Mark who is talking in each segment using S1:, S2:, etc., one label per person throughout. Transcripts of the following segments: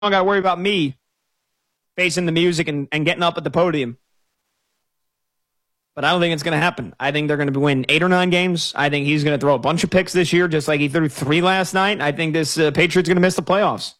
S1: got to worry about me facing the music and getting up at the podium. But I don't think it's going to happen. I think they're going to win 8 or 9 games. I think he's going to throw a bunch of picks this year, just like he threw 3 last night. I think this Patriots going to miss the playoffs.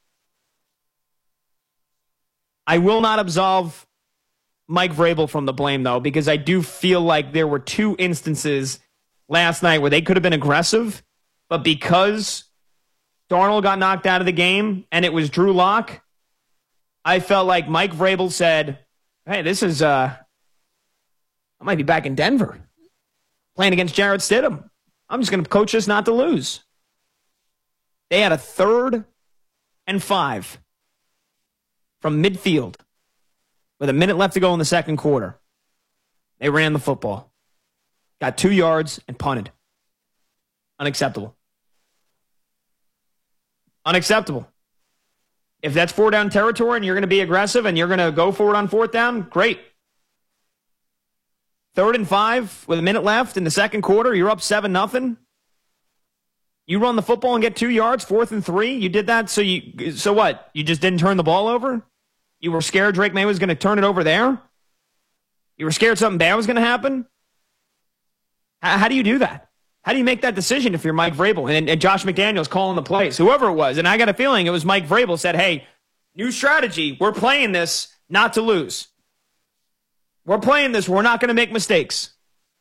S1: I will not absolve Mike Vrabel from the blame, though, because I do feel like there were 2 instances last night where they could have been aggressive, but because Darnold got knocked out of the game and it was Drew Lock, I felt like Mike Vrabel said, hey, this is, I might be back in Denver playing against Jarrett Stidham. I'm just going to coach us not to lose. They had a 3rd and 5 from midfield with a minute left to go in the second quarter. They ran the football, got 2 yards, and punted. Unacceptable. Unacceptable. If that's 4 down territory and you're going to be aggressive and you're going to go for it on 4th down, great. 3rd and 5 with a minute left in the second quarter, you're up 7-0. You run the football and get 2 yards, 4th and 3. You did that, so what? You just didn't turn the ball over? You were scared Drake May was going to turn it over there? You were scared something bad was going to happen? How do you do that? How do you make that decision if you're Mike Vrabel and Josh McDaniels calling the plays? Whoever it was, and I got a feeling it was Mike Vrabel said, hey, new strategy. We're playing this not to lose. We're playing this. We're not going to make mistakes.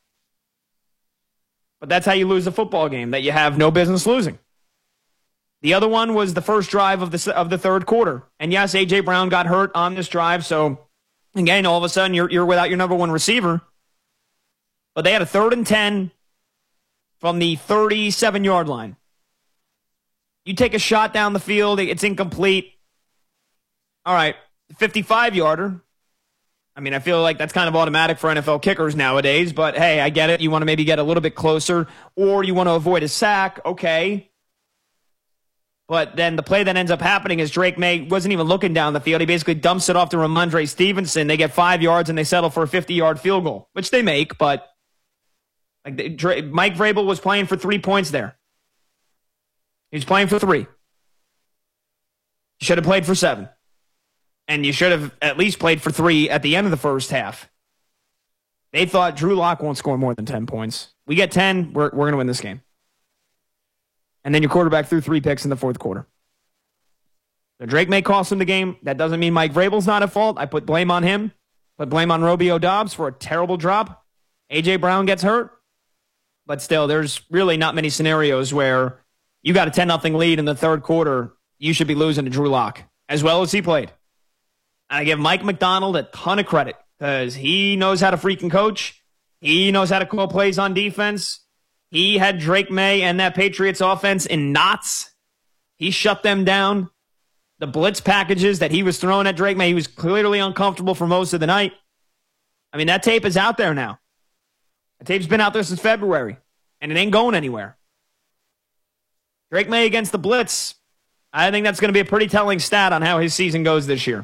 S1: But that's how you lose a football game that you have no business losing. The other one was the first drive of the third quarter. And yes, A.J. Brown got hurt on this drive. So, again, all of a sudden you're without your number 1 receiver. But they had a 3rd and 10 from the 37-yard line. You take a shot down the field. It's incomplete. All right, 55-yarder. I mean, I feel like that's kind of automatic for NFL kickers nowadays. But, hey, I get it. You want to maybe get a little bit closer. Or you want to avoid a sack. Okay. But then the play that ends up happening is Drake May wasn't even looking down the field. He basically dumps it off to Ramondre Stevenson. They get 5 yards and they settle for a 50-yard field goal, which they make. But Mike Vrabel was playing for 3 points there. He was playing for 3. You should have played for 7. And you should have at least played for 3 at the end of the first half. They thought Drew Lock won't score more than 10 points. We get 10, we're going to win this game. And then your quarterback threw 3 picks in the fourth quarter. So Drake May cost him the game. That doesn't mean Mike Vrabel's not at fault. I put blame on him. Put blame on Romeo Doubs for a terrible drop. A.J. Brown gets hurt. But still, there's really not many scenarios where you got a 10-0 lead in the third quarter. You should be losing to Drew Lock as well as he played. And I give Mike McDonald a ton of credit because he knows how to freaking coach. He knows how to call plays on defense. He had Drake May and that Patriots offense in knots. He shut them down. The blitz packages that he was throwing at Drake May, he was clearly uncomfortable for most of the night. I mean, that tape is out there now. The tape's been out there since February, and it ain't going anywhere. Drake May against the blitz, I think that's going to be a pretty telling stat on how his season goes this year.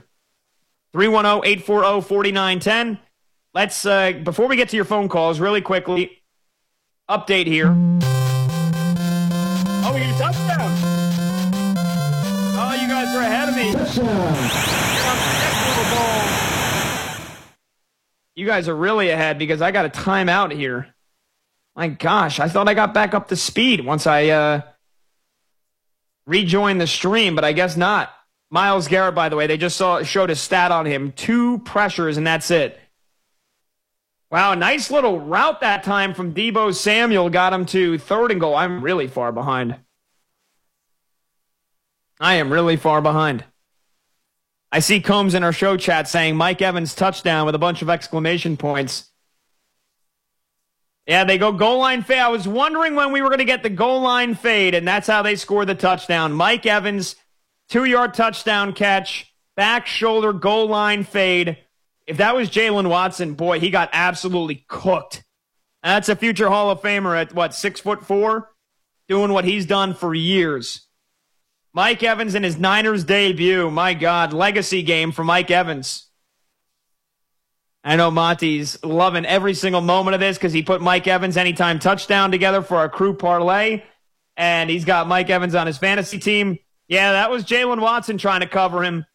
S1: 310-840-4910. Let's, before we get to your phone calls, really quickly, update here. Oh, we get a touchdown. Oh, you guys are ahead of me. You guys are really ahead because I got a timeout here. My gosh, I thought I got back up to speed once I rejoined the stream, but I guess not. Myles Garrett, by the way, they just showed a stat on him. 2 pressures, and that's it. Wow, nice little route that time from Deebo Samuel got him to 3rd and goal. I'm really far behind. I am really far behind. I see Combs in our show chat saying Mike Evans touchdown with a bunch of exclamation points. Yeah, they go goal line fade. I was wondering when we were going to get the goal line fade, and that's how they score the touchdown. Mike Evans, 2-yard touchdown catch, back shoulder goal line fade. If that was Jalen Watson, boy, he got absolutely cooked. And that's a future Hall of Famer at, 6'4", doing what he's done for years. Mike Evans in his Niners debut. My God, legacy game for Mike Evans. I know Monty's loving every single moment of this because he put Mike Evans anytime touchdown together for our crew parlay. And he's got Mike Evans on his fantasy team. Yeah, that was Jalen Watson trying to cover him.